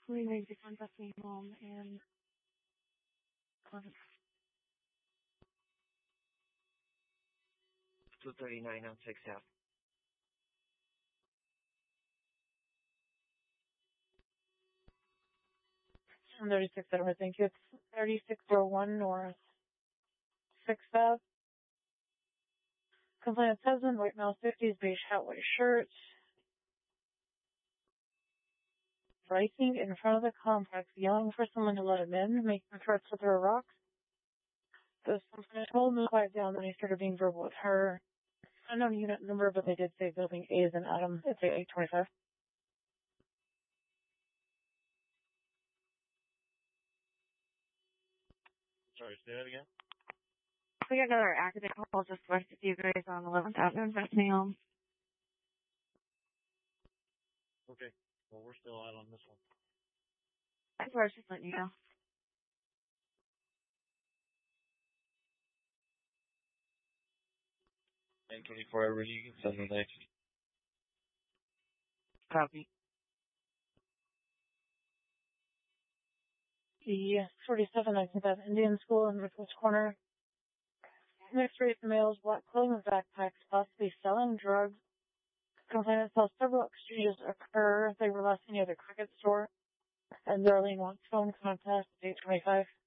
We may be contacting home and 239 on 6 out. I'm 36 I think it's 3601 North 6th Ave. Complainant's husband, white male 50s, beige hat, white shirt. Racing in front of the complex, yelling for someone to let him in, making threats to throw rocks. The complainant told him to quiet down, then he started being verbal with her. Unknown unit number, but they did say building A is in Adam. It's 825. Sorry, say that again? We got another accident call just west of you guys on 11th Avenue in Bethlehem. Okay. Well, we're still out on this one. That's where I was just letting you know. 924 Edward, you can send the next. Copy. The 47, I think that's Indian School in Northwest Corner. Mixed race males, black clothing with backpacks, possibly selling drugs. Complainant saw several exchanges occur. They were last seen near the Cricket store. And Darlene wants phone contact at 825.